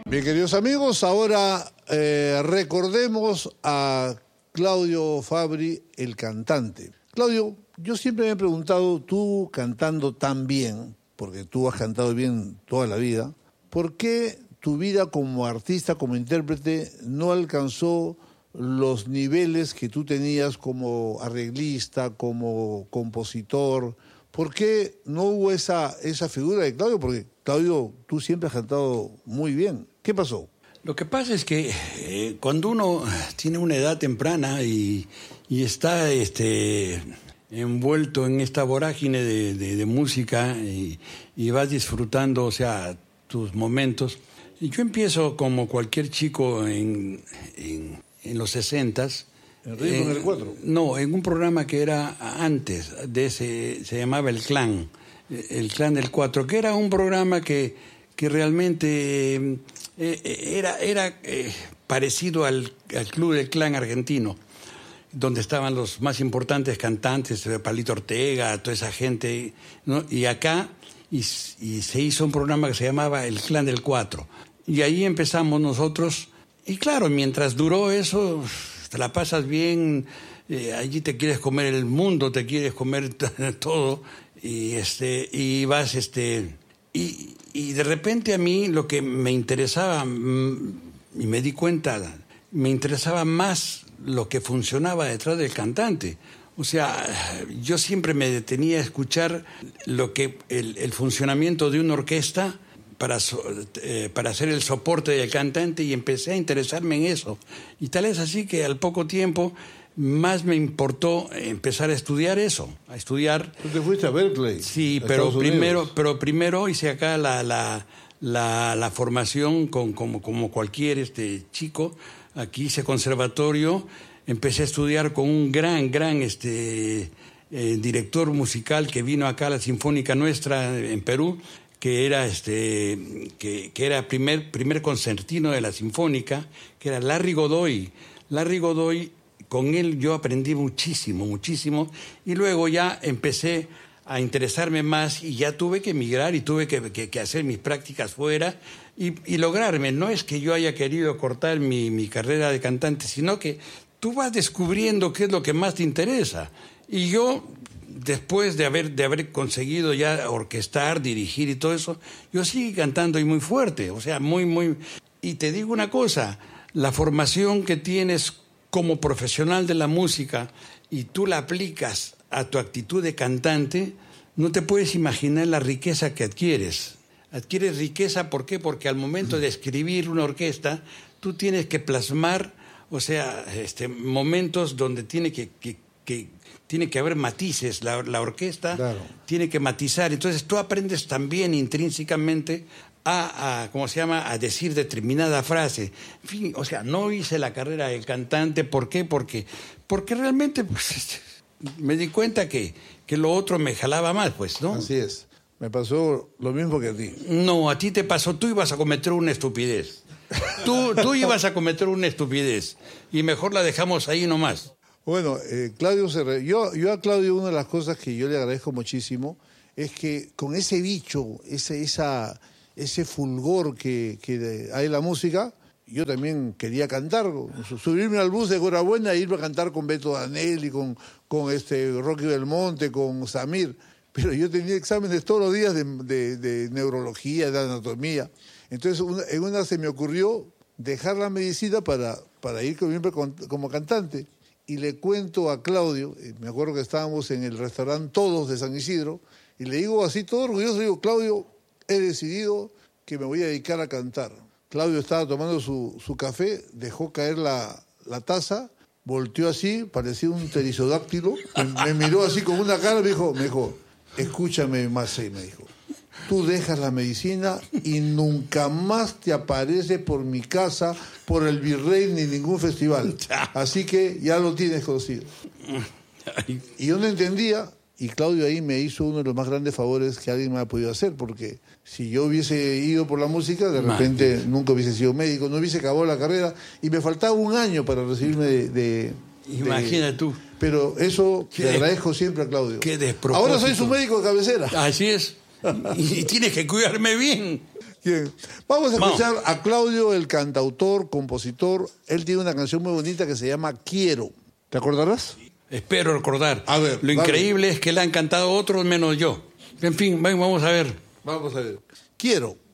Bien, queridos amigos, ahora recordemos a Claudio Fabri, el cantante. Claudio, yo siempre me he preguntado, tú cantando tan bien, porque tú has cantado bien toda la vida, ¿por qué tu vida como artista, como intérprete, no alcanzó los niveles que tú tenías como arreglista, como compositor? ¿Por qué no hubo esa figura de Claudio? Porque, Claudio, tú siempre has cantado muy bien. ¿Qué pasó? Lo que pasa es que cuando uno tiene una edad temprana y está envuelto en esta vorágine de música y vas disfrutando, o sea, tus momentos. Y yo empiezo como cualquier chico en los 60s. ¿En Ritmo en el 4? No, en un programa que era antes de ese, se llamaba El Clan del 4, que era un programa que realmente era parecido al Club del Clan argentino, donde estaban los más importantes cantantes, Palito Ortega, toda esa gente, ¿no? Y acá y se hizo un programa que se llamaba El Clan del 4. Y ahí empezamos nosotros. Y claro, mientras duró eso, te la pasas bien, allí te quieres comer el mundo, te quieres comer todo, y vas, y de repente a mí lo que me interesaba, y me di cuenta, me interesaba más lo que funcionaba detrás del cantante. O sea, yo siempre me detenía a escuchar lo que el funcionamiento de una orquesta para hacer el soporte del cantante, y empecé a interesarme en eso. Y tal es así que al poco tiempo más me importó empezar a estudiar eso, a estudiar. ¿Tú te fuiste a Berkeley? Sí, pero primero hice acá la formación como cualquier chico. Aquí hice conservatorio, empecé a estudiar con un gran director musical que vino acá a la Sinfónica nuestra en Perú, que era que era primer concertino de la Sinfónica, que era Larry Godoy. Larry Godoy, con él yo aprendí muchísimo, y luego ya empecé a interesarme más y ya tuve que emigrar y tuve que hacer mis prácticas fuera y lograrme. No es que yo haya querido cortar mi carrera de cantante, sino que tú vas descubriendo qué es lo que más te interesa. Y yo, después de haber conseguido ya orquestar, dirigir y todo eso, yo sigo cantando y muy fuerte, o sea, muy. Y te digo una cosa, la formación que tienes como profesional de la música y tú la aplicas a tu actitud de cantante, no te puedes imaginar la riqueza que adquieres. Adquieres riqueza, ¿por qué? Porque al momento de escribir una orquesta, tú tienes que plasmar, o sea, momentos donde tiene que haber matices, la orquesta, claro, tiene que matizar. Entonces tú aprendes también intrínsecamente a decir determinada frase. En fin, o sea, no hice la carrera del cantante. ¿Por qué? Porque realmente pues, me di cuenta que lo otro me jalaba más, pues, ¿no? Así es. Me pasó lo mismo que a ti. No, a ti te pasó, tú ibas a cometer una estupidez. Tú ibas a cometer una estupidez y mejor la dejamos ahí nomás. Bueno, Claudio yo a Claudio, una de las cosas que yo le agradezco muchísimo es que con ese bicho, ese fulgor que hay en la música, yo también quería cantar, subirme al bus de Corabuena e irme a cantar con Beto Danelli, con Rocky Belmonte, con Samir. Pero yo tenía exámenes todos los días de neurología, de anatomía. Entonces, en una se me ocurrió dejar la medicina para ir como cantante. Y le cuento a Claudio, me acuerdo que estábamos en el restaurante Todos de San Isidro, y le digo así, todo orgulloso, le digo, Claudio, he decidido que me voy a dedicar a cantar. Claudio estaba tomando su café, dejó caer la taza, volteó así, parecía un pterisodáctilo, me miró así con una cara, me dijo, escúchame, Macei, me dijo, tú dejas la medicina y nunca más te apareces por mi casa, por el Virrey, ni ningún festival. Así que ya lo tienes conocido. Y yo no entendía, y Claudio ahí me hizo uno de los más grandes favores que alguien me ha podido hacer, porque si yo hubiese ido por la música, de repente nunca hubiese sido médico, no hubiese acabado la carrera, y me faltaba un año para recibirme Imagina tú. Pero eso le agradezco siempre a Claudio. Qué despropósito. Ahora soy su médico de cabecera. Así es. y tienes que cuidarme bien. Bien. Vamos a escuchar a Claudio, el cantautor, compositor. Él tiene una canción muy bonita que se llama Quiero. ¿Te acordarás? Espero recordar. A ver, lo increíble es que la han cantado otros menos yo. En fin, vamos a ver. Vamos a ver. Quiero.